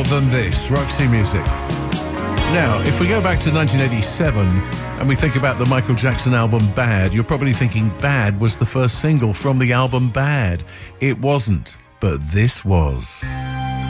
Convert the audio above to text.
more than this. Roxy Music. Now, if we go back to 1987 and we think about the Michael Jackson album Bad, you're probably thinking Bad was the first single from the album Bad. It wasn't, but this was.